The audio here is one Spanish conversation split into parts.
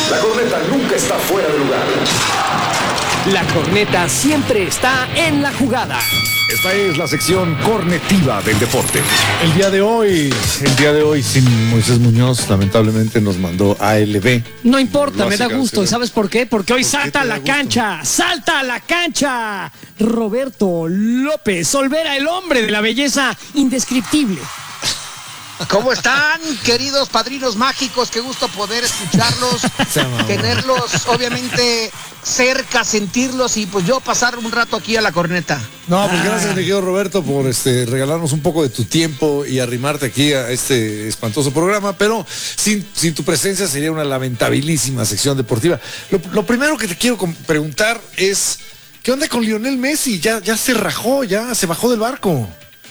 La corneta nunca está fuera de lugar. La corneta siempre está en la jugada. Esta es la sección cornetiva del deporte. El día de hoy, sin Moisés Muñoz, lamentablemente nos mandó ALB. No importa, me da Clásica, gusto. sí. ¿Y sabes por qué? Porque hoy ¿Por qué salta a te da la gusto? cancha. ¡Salta a la cancha! Roberto López Olvera, el hombre de la belleza indescriptible. ¿Cómo están, queridos padrinos mágicos? Qué gusto poder escucharlos, tenerlos obviamente cerca, sentirlos y pues yo pasar un rato aquí a la corneta. No, pues gracias, mi querido Roberto, por regalarnos un poco de tu tiempo y arrimarte aquí a este espantoso programa, pero sin tu presencia sería una lamentabilísima sección deportiva. Lo primero que te quiero preguntar es, ¿qué onda con Lionel Messi? Ya se rajó, ya se bajó del barco.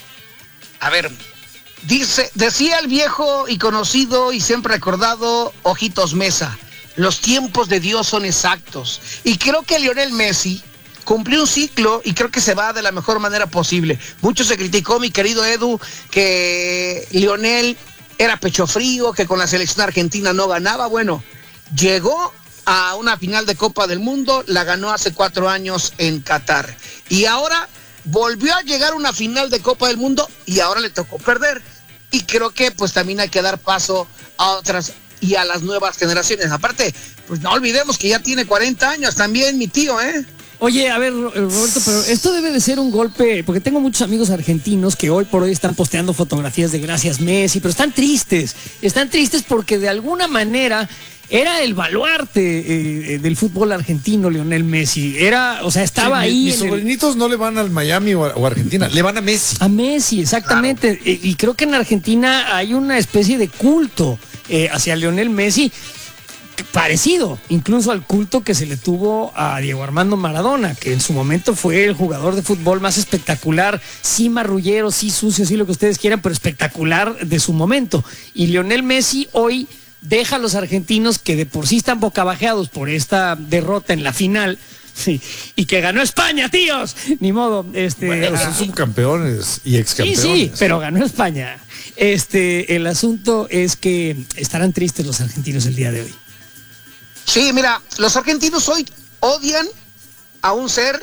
A ver, decía el viejo y conocido y siempre recordado Ojitos Mesa, los tiempos de Dios son exactos. Y creo que Lionel Messi cumplió un ciclo y creo que se va de la mejor manera posible. Mucho se criticó, mi querido Edu, que Lionel era pecho frío, que con la selección argentina no ganaba. Bueno, llegó a una final de Copa del Mundo, la ganó hace 4 años en Qatar. Y ahora volvió a llegar a una final de Copa del Mundo y ahora le tocó perder. Y creo que pues también hay que dar paso a otras y a las nuevas generaciones. Aparte, pues no olvidemos que ya tiene 40 años también mi tío, ¿eh? Oye, a ver, Roberto, pero esto debe de ser un golpe, porque tengo muchos amigos argentinos que hoy por hoy están posteando fotografías de gracias Messi, pero están tristes porque de alguna manera era el baluarte del fútbol argentino, Lionel Messi. Estaba ahí. Mis sobrinitos no le van al Miami o Argentina, le van a Messi. A Messi, exactamente. Claro. Y creo que en Argentina hay una especie de culto hacia Lionel Messi, parecido incluso al culto que se le tuvo a Diego Armando Maradona, que en su momento fue el jugador de fútbol más espectacular, sí marrullero, sí sucio, sí lo que ustedes quieran, pero espectacular de su momento. Y Lionel Messi hoy deja a los argentinos, que de por sí están bocabajeados por esta derrota en la final, sí, y que ganó España, tíos, ni modo. Bueno, son subcampeones y excampeones. Sí, pero ganó España. El asunto es que estarán tristes los argentinos el día de hoy. Sí, mira, los argentinos hoy odian a un ser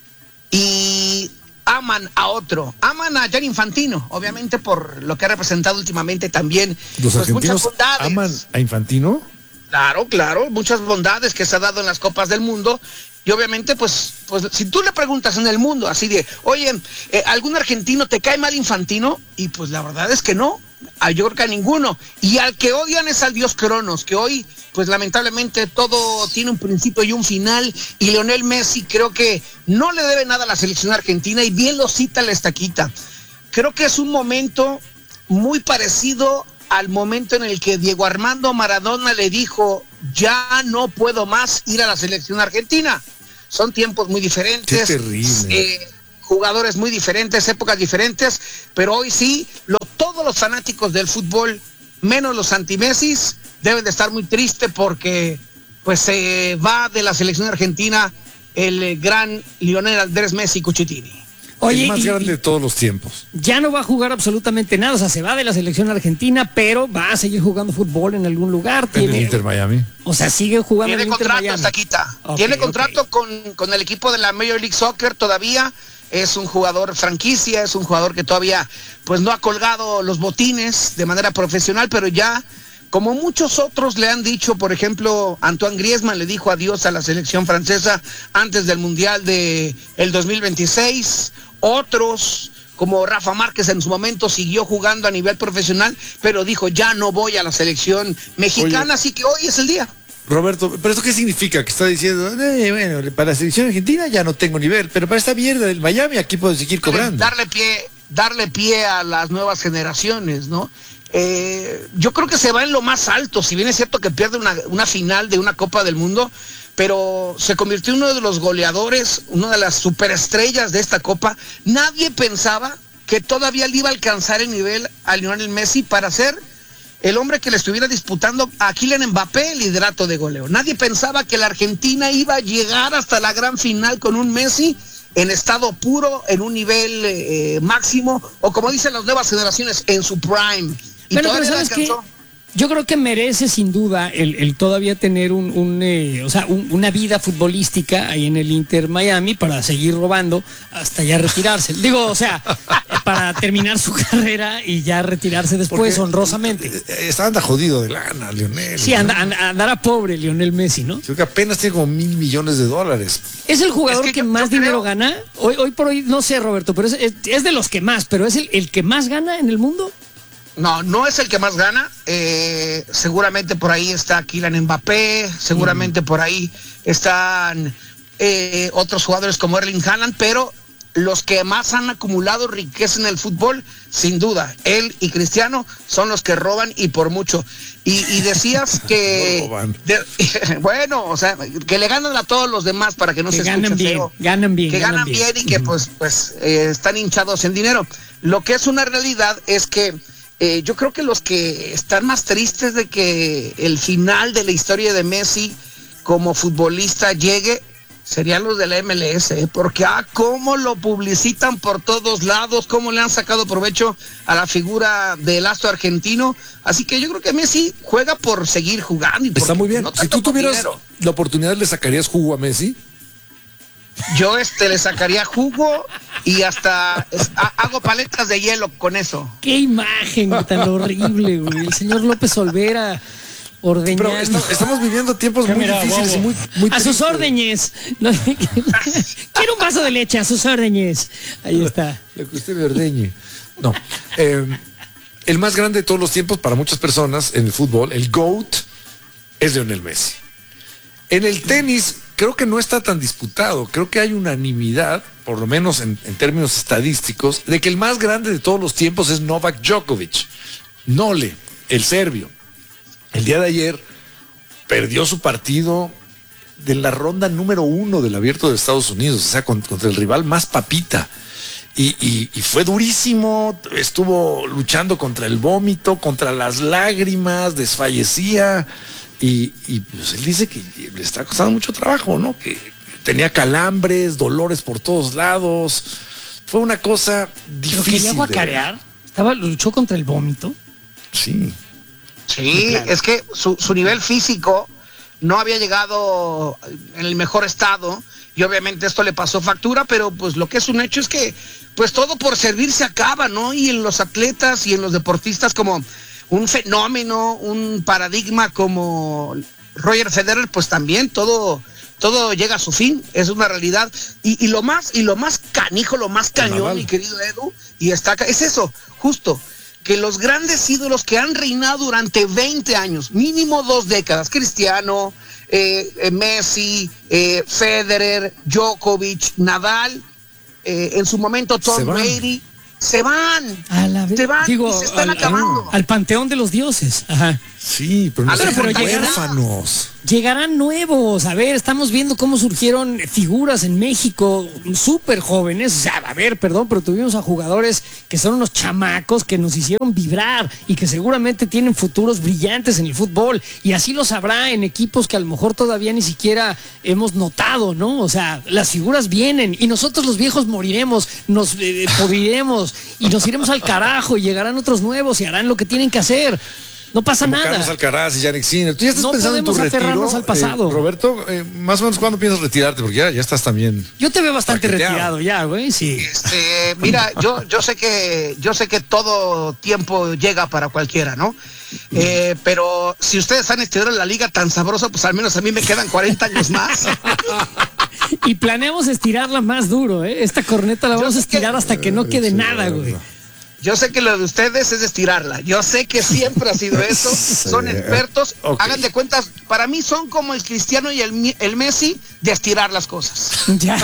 y aman a otro. Aman a Gianni Infantino, obviamente por lo que ha representado últimamente también. ¿Los argentinos muchas bondades. aman a Infantino? Claro, muchas bondades que se ha dado en las Copas del Mundo. Y obviamente, pues si tú le preguntas en el mundo así de, oye, ¿algún argentino te cae mal Infantino? Y pues la verdad es que no, yo creo que a ninguno. Y al que odian es al dios Cronos, que hoy, pues lamentablemente todo tiene un principio y un final. Y Lionel Messi creo que no le debe nada a la selección argentina y bien lo cita la estaquita. Creo que es un momento muy parecido al momento en el que Diego Armando Maradona le dijo, ya no puedo más ir a la selección argentina. Son tiempos muy diferentes. Qué terrible. Jugadores muy diferentes, épocas diferentes, pero hoy sí, todos los fanáticos del fútbol, menos los anti-Messis, deben de estar muy tristes porque pues se va de la selección argentina el gran Lionel Andrés Messi Cuchitini. Oye, el más grande de todos los tiempos. Ya no va a jugar absolutamente nada, o sea, se va de la selección argentina, pero va a seguir jugando fútbol en algún lugar. En el Inter Miami. O sea, sigue jugando en el Inter Miami. Tiene contrato con el equipo de la Major League Soccer todavía. Es un jugador franquicia, es un jugador que todavía pues no ha colgado los botines de manera profesional, pero ya, como muchos otros le han dicho, por ejemplo, Antoine Griezmann le dijo adiós a la selección francesa antes del Mundial del 2026. Otros, como Rafa Márquez en su momento siguió jugando a nivel profesional, pero dijo, ya no voy a la selección mexicana. Oye, así que hoy es el día. Roberto, ¿pero esto qué significa? Que está diciendo, bueno, para la selección argentina ya no tengo nivel, pero para esta mierda del Miami aquí puedo seguir cobrando. Darle pie a las nuevas generaciones, ¿no? Yo creo que se va en lo más alto, si bien es cierto que pierde una final de una Copa del Mundo, pero se convirtió en uno de los goleadores, una de las superestrellas de esta Copa. Nadie pensaba que todavía le iba a alcanzar el nivel a Lionel Messi para ser el hombre que le estuviera disputando a Kylian Mbappé el liderato de goleo. Nadie pensaba que la Argentina iba a llegar hasta la gran final con un Messi en estado puro, en un nivel máximo, o como dicen las nuevas generaciones, en su prime. Y bueno, todavía pero ¿sabes qué? Yo creo que merece sin duda el todavía tener una vida futbolística ahí en el Inter Miami para seguir robando hasta ya retirarse. Digo, o sea, para terminar su carrera y ya retirarse después honrosamente. Anda jodido de lana, Lionel. Sí, andará pobre Lionel Messi, ¿no? Creo que apenas tiene como $1,000 millones. ¿Es el jugador que más dinero creo... gana? Hoy por hoy, no sé, Roberto, pero es de los que más, pero ¿es el que más gana en el mundo? No es el que más gana. Seguramente por ahí está Kylian Mbappé, seguramente por ahí están otros jugadores como Erling Haaland, pero los que más han acumulado riqueza en el fútbol, sin duda, él y Cristiano son los que roban y por mucho. Y decías que... bueno, o sea, que le ganan a todos los demás para que no se escuche feo. Ganan bien. Que ganan bien y que pues están hinchados en dinero. Lo que es una realidad es que yo creo que los que están más tristes de que el final de la historia de Messi como futbolista llegue serían los de la MLS, porque cómo lo publicitan por todos lados, cómo le han sacado provecho a la figura del astro argentino. Así que yo creo que Messi juega por seguir jugando. Y está muy bien. Si tú tuvieras la oportunidad, ¿le sacarías jugo a Messi? Yo le sacaría jugo y hasta hago paletas de hielo con eso. Qué imagen tan horrible, güey. El señor López Olvera ordeñando. Pero estamos viviendo tiempos muy difíciles y muy a sus órdenes. No, quiero un vaso de leche, a sus órdenes. Ahí está. Lo que usted me ordeñe. No. El más grande de todos los tiempos para muchas personas en el fútbol, el GOAT, es Lionel Messi. En el tenis creo que no está tan disputado. Creo que hay unanimidad, por lo menos en términos estadísticos, de que el más grande de todos los tiempos es Novak Djokovic. Nole, el serbio. El día de ayer perdió su partido de la ronda número 1 del Abierto de Estados Unidos, o sea, contra el rival más papita. Y fue durísimo, estuvo luchando contra el vómito, contra las lágrimas, desfallecía. Y pues él dice que le está costando mucho trabajo, ¿no? Que tenía calambres, dolores por todos lados. Fue una cosa difícil. ¿Pero quería guacarear? ¿Luchó contra el vómito? Sí. Sí, claro. Es que su nivel físico no había llegado en el mejor estado y obviamente esto le pasó factura, pero pues lo que es un hecho es que pues todo por servir se acaba, ¿no? Y en los atletas y en los deportistas como un fenómeno, un paradigma como Roger Federer, pues también todo llega a su fin, es una realidad. Y lo más canijo, lo más cañón, mi querido Edu, es eso, justo, que los grandes ídolos que han reinado durante 20 años, mínimo 2 décadas, Cristiano, Messi, Federer, Djokovic, Nadal, en su momento Tom Brady, se van y se están acabando. Al panteón de los dioses. Ajá. Sí, pero no pero huérfanos. Llegarán nuevos. A ver, estamos viendo cómo surgieron figuras en México súper jóvenes. O sea, a ver, perdón, pero tuvimos a jugadores que son unos chamacos que nos hicieron vibrar y que seguramente tienen futuros brillantes en el fútbol. Y así lo sabrá en equipos que a lo mejor todavía ni siquiera hemos notado, ¿no? O sea, las figuras vienen y nosotros los viejos moriremos, nos pudriremos y nos iremos al carajo y llegarán otros nuevos y harán lo que tienen que hacer. No pasa como nada. Carlos Alcaraz y Yannick Sinner. ¿Tú ya estás pensando en tu retiro? No podemos aferrarnos al pasado. Roberto, más o menos, ¿cuándo piensas retirarte? Porque ya estás también... Yo te veo bastante retirado ya, güey, sí. Mira, yo sé que todo tiempo llega para cualquiera, ¿no? Pero si ustedes han estirado la liga tan sabrosa, pues al menos a mí me quedan 40 años más. Y planeamos estirarla más duro, ¿eh? Esta corneta la vamos a estirar hasta que no quede nada, güey. Yo sé que lo de ustedes es estirarla. Yo sé que siempre ha sido eso. Son expertos. Okay. Hagan de cuentas, para mí son como el Cristiano y el Messi de estirar las cosas. Ya.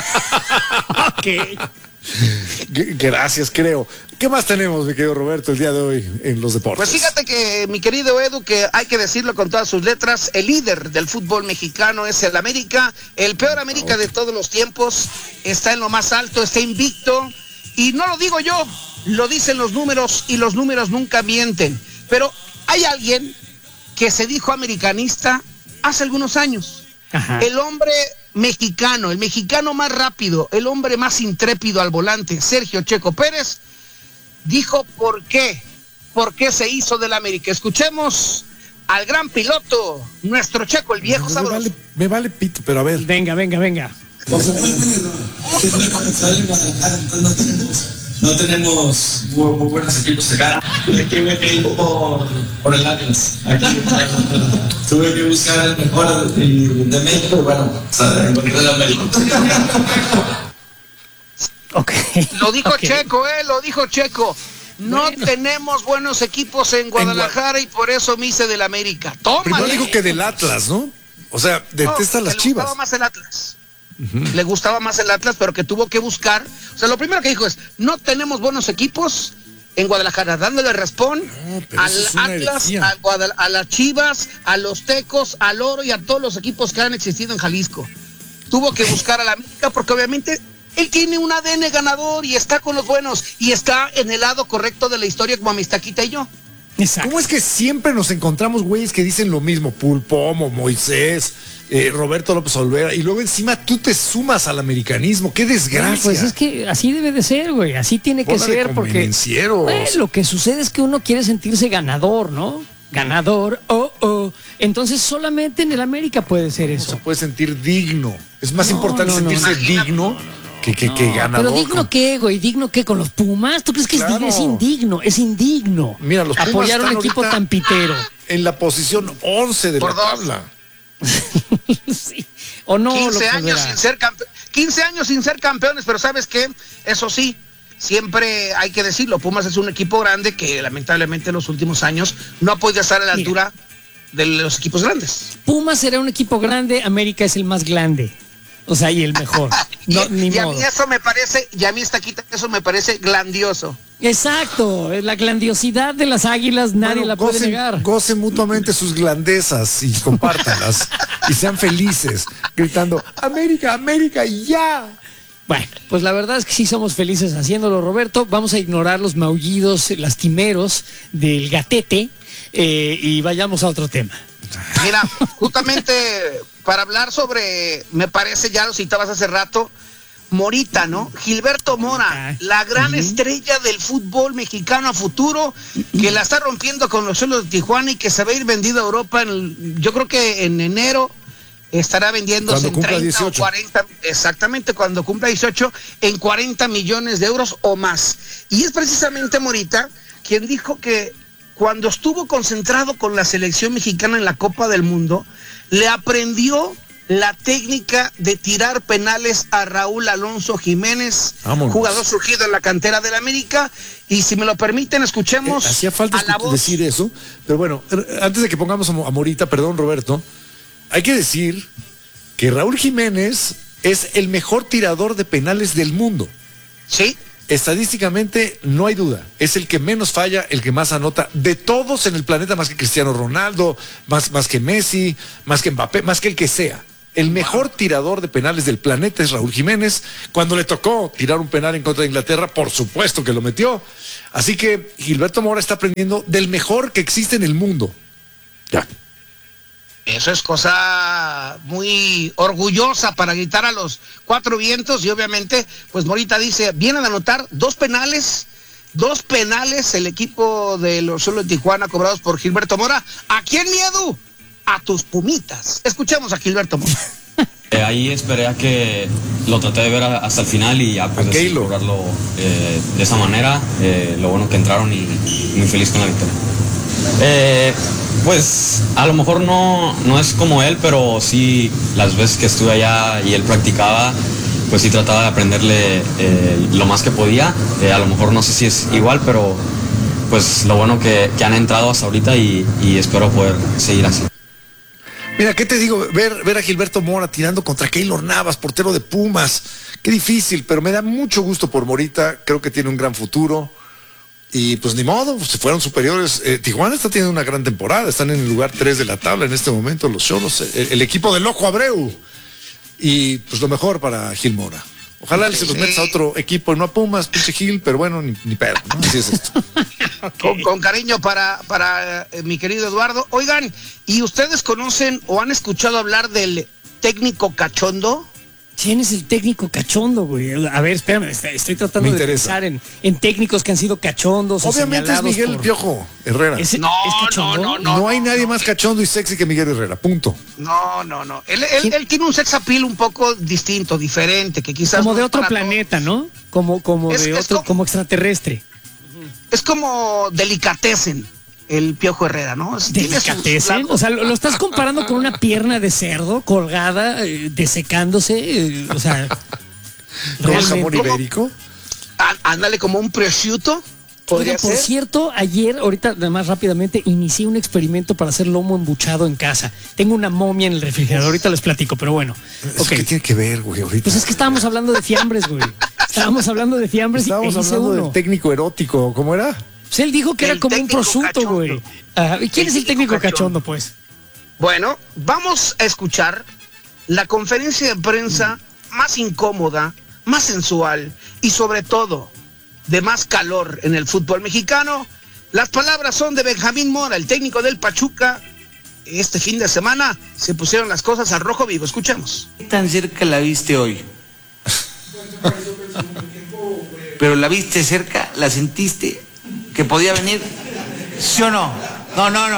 Ok. Gracias, creo. ¿Qué más tenemos, mi querido Roberto, el día de hoy en los deportes? Pues fíjate que, mi querido Edu, que hay que decirlo con todas sus letras, el líder del fútbol mexicano es el América, el peor América de todos los tiempos, está en lo más alto, está invicto, y no lo digo yo, lo dicen los números y los números nunca mienten. Pero hay alguien que se dijo americanista hace algunos años. Ajá. El hombre mexicano, el mexicano más rápido, el hombre más intrépido al volante, Sergio Checo Pérez, dijo por qué se hizo del América. Escuchemos al gran piloto, nuestro Checo, el viejo sabroso. Me vale pito, pero a ver. Venga. No tenemos muy buenos equipos acá. Aquí me quedé por el Atlas. Aquí tuve que buscar el mejor de México. Bueno, encontré el América. Ok. Lo dijo Ok. Checo, lo dijo Checo. No Bueno. tenemos buenos equipos en Guadalajara y por eso me hice del América. Toma. Primero dijo que del Atlas, ¿no? O sea, detesta las Le Chivas. gustaba más el Atlas. Le gustaba más el Atlas, pero que tuvo que buscar. O sea, lo primero que dijo es, no tenemos buenos equipos en Guadalajara, dándole respond pero al eso es una Atlas, herejía. a las Chivas, a los Tecos, al Oro y a todos los equipos que han existido en Jalisco. Tuvo que buscar a la América porque obviamente él tiene un ADN ganador y está con los buenos y está en el lado correcto de la historia como Amistaquita y yo. Exacto. ¿Cómo es que siempre nos encontramos güeyes que dicen lo mismo? Pulpomo, Moisés, Roberto López Olvera, y luego encima tú te sumas al americanismo. ¡Qué desgracia! Pues es que así debe de ser, güey. Así tiene que Bola de ser porque convenencieros. lo que sucede es que uno quiere sentirse ganador, ¿no? Ganador, Entonces solamente en el América puede ser Se eso. puede sentir digno. Es más importante no, no, sentirse digno que ganador. Pero digno qué, güey, digno qué con los Pumas. ¿Tú crees que Claro. es indigno? Es indigno. Mira, los Pumas apoyar a un están equipo ahorita tan pitero. en la posición 11 de Por la dos. tabla. Sí. O no, 15 López años Olvera. sin ser 15 años sin ser campeones, pero ¿sabes qué? Eso sí, siempre hay que decirlo, Pumas es un equipo grande que lamentablemente en los últimos años no ha podido estar a la Mira. altura de los equipos grandes. Pumas será un equipo grande, América es el más grande. O sea, y el mejor. No, ni y a modo. mí eso me parece, y a mí eso me parece grandioso. Exacto, la grandiosidad de las águilas nadie Bueno, la puede negar. Gocen mutuamente sus grandezas y compártanlas. Y sean felices, gritando, América, América, ya. Bueno, pues la verdad es que sí somos felices haciéndolo, Roberto. Vamos a ignorar los maullidos lastimeros del gatete y vayamos a otro tema. Mira, justamente para hablar sobre, me parece, ya lo citabas hace rato, Morita, ¿no? Gilberto Mora, la gran estrella del fútbol mexicano a futuro, que la está rompiendo con los Cholos de Tijuana y que se va a ir vendido a Europa, yo creo que en enero estará vendiéndose Cuando en cumpla 30 18. o 40, exactamente, cuando cumpla 18, en 40 millones de euros o más. Y es precisamente Morita quien dijo que cuando estuvo concentrado con la selección mexicana en la Copa del Mundo, le aprendió la técnica de tirar penales a Raúl Alonso Jiménez, Vámonos. jugador surgido en la cantera del América. Y si me lo permiten, escuchemos Hacía falta a la voz. decir eso, pero bueno, antes de que pongamos a Morita, perdón Roberto, hay que decir que Raúl Jiménez es el mejor tirador de penales del mundo. Sí, Estadísticamente no hay duda, es el que menos falla, el que más anota de todos en el planeta, más que Cristiano Ronaldo, más que Messi, más que Mbappé, más que el que sea. El mejor tirador de penales del planeta es Raúl Jiménez. Cuando le tocó tirar un penal en contra de Inglaterra, por supuesto que lo metió. Así que Gilberto Mora está aprendiendo del mejor que existe en el mundo. Ya. eso es cosa muy orgullosa para gritar a los cuatro vientos. Y obviamente, pues Morita dice, vienen a anotar dos penales el equipo de los Cholos de Tijuana cobrados por Gilberto Mora. ¿A quién miedo? A tus Pumitas. Escuchemos a Gilberto Mora. Ahí esperé a que lo traté de ver hasta el final y ya pues A decidí Keilo. cobrarlo de esa manera. Lo bueno que entraron y muy feliz con la victoria. Pues a lo mejor no es como él, pero sí las veces que estuve allá y él practicaba, pues sí trataba de aprenderle lo más que podía. A lo mejor no sé si es igual, pero pues lo bueno que han entrado hasta ahorita y espero poder seguir así. Mira, ¿qué te digo? Ver a Gilberto Mora tirando contra Keylor Navas, portero de Pumas. Qué difícil, pero me da mucho gusto por Morita. Creo que tiene un gran futuro. Y pues ni modo, se fueron superiores. Tijuana está teniendo una gran temporada. Están en el lugar 3 de la tabla en este momento, los Cholos. El equipo del Ojo Abreu. Y pues lo mejor para Gil Mora. Ojalá se los metas a otro equipo, no a Pumas, pinche Gil, pero bueno, ni pedo, ¿no? Así es esto. Con cariño para mi querido Eduardo. Oigan, ¿y ustedes conocen o han escuchado hablar del técnico cachondo? ¿Quién es el técnico cachondo, güey? A ver, espérame, estoy tratando Me de interesa. pensar en técnicos que han sido cachondos. o Obviamente es señalados Miguel por- Piojo Herrera. ¿Es No, cachondo? No hay nadie más cachondo y sexy que Miguel Herrera, punto. No. Él tiene un sex appeal un poco distinto, diferente, que quizás Como no de es otro para planeta, ¿no? Como Es- de es otro, como- como extraterrestre. Es como delicatessen el Piojo Herrera, ¿no? Tiene su ¿Delicatessen? lado. O sea, lo estás comparando con una pierna de cerdo colgada, desecándose, o sea... ¿Con realmente. jamón ibérico? Ándale como un prosciutto, Oiga, podría por ser. cierto, ayer, ahorita además rápidamente, inicié un experimento para hacer lomo embuchado en casa. Tengo una momia en el refrigerador, ahorita les platico, pero bueno. ¿Eso Ok. qué tiene que ver, güey, ahorita? Pues es que estábamos hablando de fiambres, güey. Estábamos hablando de fiambres Estábamos y hice hablando uno. del técnico erótico, ¿cómo era? Pues él dijo que era El como un técnico prosciutto, cachondo. güey. Ajá. ¿Y quién El es el técnico técnico cachondo, cachondo, pues? Bueno, vamos a escuchar la conferencia de prensa más incómoda, más sensual y sobre todo de más calor en el fútbol mexicano. Las palabras son de Benjamín Mora, el técnico del Pachuca. Este fin de semana se pusieron las cosas al rojo vivo. Escuchemos. ¿Qué tan cerca la viste hoy? Pero la viste cerca, la sentiste que podía venir, ¿sí o no? No. No.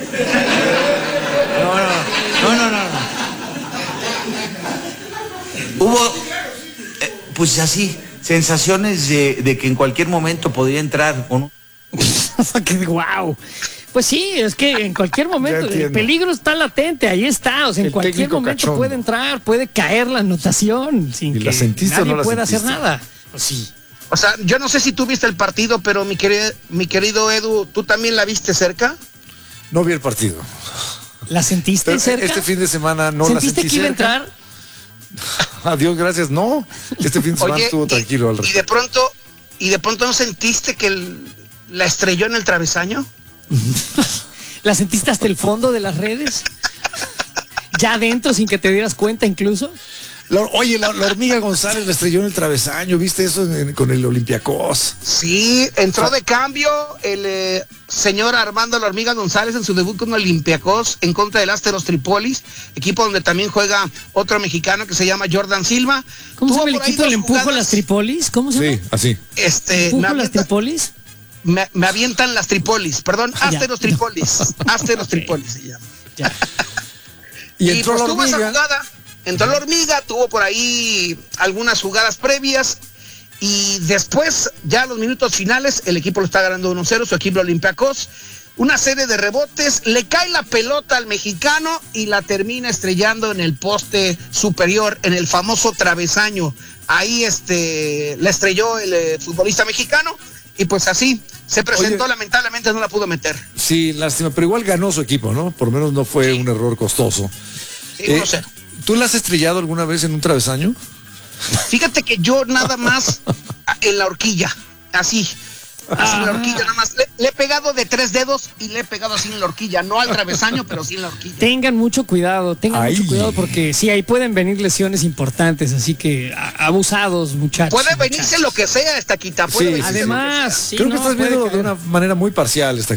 Hubo, pues así, sensaciones de que en cualquier momento podía entrar con un... O sea, que wow. Pues sí, es que en cualquier momento el entiendo. peligro está latente, ahí está, o sea, en El cualquier técnico momento cachondo. puede entrar, puede caer la anotación sin ¿Y que la sentiste o nadie no la pueda hacer sentiste? nada. Pues sí. O sea, yo no sé si tú viste el partido, pero mi querido Edu, ¿tú también la viste cerca? No vi el partido. ¿La sentiste Pero cerca? este fin de semana no la ¿Sentiste sentí que iba a cerca. entrar? Adiós, gracias. No, este fin de semana estuvo tranquilo al y respecto. de pronto no sentiste que la estrelló en el travesaño. ¿La sentiste hasta el fondo de las redes? ¿Ya adentro sin que te dieras cuenta incluso? Oye, la hormiga González le estrelló en el travesaño, ¿viste eso con el Olympiacos? Sí, entró de cambio el señor Armando La Hormiga González en su debut con Olympiacos en contra del Asteros Tripolis, equipo donde también juega otro mexicano que se llama Jordan Silva. ¿Cómo se Tuvo llama el por ahí equipo? ¿El dos Empujo a jugadas. las Tripolis? ¿Cómo se llama? Sí, así. ¿Empujo a las Tripolis? Me avientan las Tripolis, perdón, Ya. Asteros Tripolis. Asteros Tripolis se llama. Ya. Y entró pues la tuvo esa hormiga. jugada, entró la hormiga, tuvo por ahí algunas jugadas previas y después, ya a los minutos finales, el equipo lo está ganando 1-0, su equipo Olympiacos. Una serie de rebotes, le cae la pelota al mexicano y la termina estrellando en el poste superior, en el famoso travesaño. Ahí la estrelló el futbolista mexicano y pues así se presentó, Oye. lamentablemente no la pudo meter. Sí, lástima, pero igual ganó su equipo, ¿no? Por lo menos no fue un error costoso. Sí, 1-0. ¿Tú la has estrellado alguna vez en un travesaño? Fíjate que yo nada más en la horquilla, así en la horquilla, nada más. Le he pegado de 3 dedos y le he pegado así en la horquilla, no al travesaño, pero sí en la horquilla. Tengan mucho cuidado Ay. mucho cuidado porque sí, ahí pueden venir lesiones importantes, así que abusados, muchachos. Puede venirse muchachos. lo que sea, esta quita. Puede Sí, venirse Además, lo que sea. sí, Creo que no, estás puede viendo caer. de una manera muy parcial esta